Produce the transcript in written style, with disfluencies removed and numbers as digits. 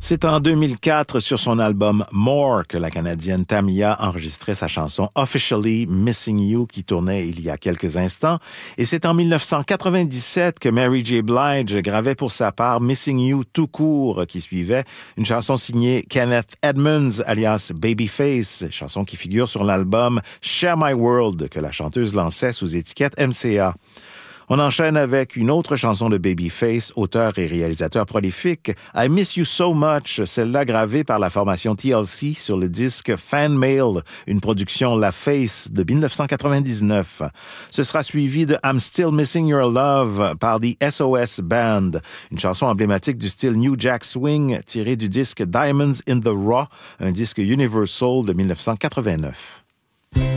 C'est en 2004, sur son album More, que la Canadienne Tamia enregistrait sa chanson Officially Missing You, qui tournait il y a quelques instants. Et c'est en 1997 que Mary J. Blige gravait pour sa part Missing You tout court, qui suivait, une chanson signée Kenneth Edmonds, alias Babyface, chanson qui figure sur l'album Share My World, que la chanteuse lançait sous étiquette MCA. On enchaîne avec une autre chanson de Babyface, auteur et réalisateur prolifique, I Miss You So Much, celle-là gravée par la formation TLC sur le disque Fan Mail, une production La Face de 1999. Ce sera suivi de I'm Still Missing Your Love par The SOS Band, une chanson emblématique du style New Jack Swing tirée du disque Diamonds in the Raw, un disque Universal de 1989.